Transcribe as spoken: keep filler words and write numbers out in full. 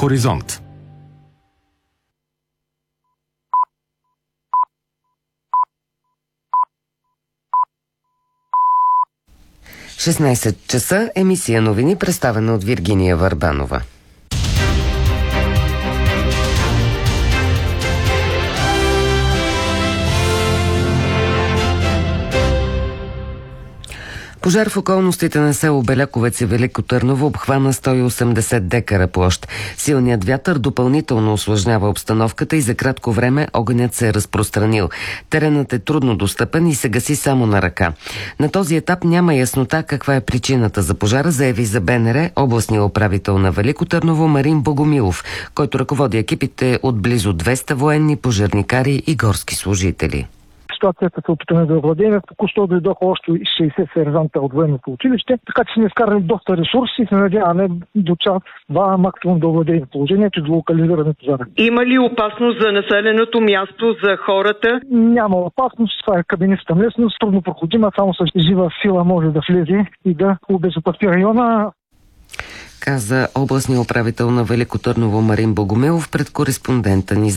Хоризонт. шестнайсет часа, емисия новини, представена от Виргиния Върбанова. Пожар в околностите на село Беляковец и Велико Търново обхвана сто и осемдесет декара площ. Силният вятър допълнително усложнява обстановката и за кратко време огънят се е разпространил. Теренът е трудно достъпен и се гаси само на ръка. На този етап няма яснота каква е причината за пожара, заяви за БНР областния управител на Велико Търново Марин Богомилов, който ръководи екипите от близо двеста военни, пожарникари и горски служители. Ситуацията се опитаме да овладеем. Току-що дойдоха още шейсет сержанта от военното училище, така че сме изкарали доста ресурси и се надяваме до час-два максимум да овладеем положението и да локализираме пожара. Има ли опасност за населеното място, за хората? Няма опасност. Това е кабениста местност, трудно проходима, само с жива сила може да влезе и да обезопаси района. Каза областния управител на Велико Търново Марин Богомилов пред кореспондента ни